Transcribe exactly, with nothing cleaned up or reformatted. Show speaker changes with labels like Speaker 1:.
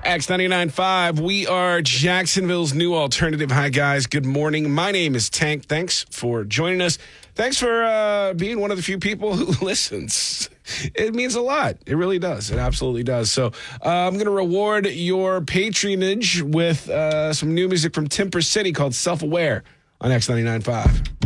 Speaker 1: X ninety-nine point five. We are Jacksonville's new alternative. Hi, guys. Good morning. My name is Tank. Thanks for joining us. Thanks for uh, being one of the few people who listens. It means a lot. It really does. It absolutely does. So uh, I'm going to reward your patronage with uh, some new music from Timper City called Self-Aware on X ninety-nine point five.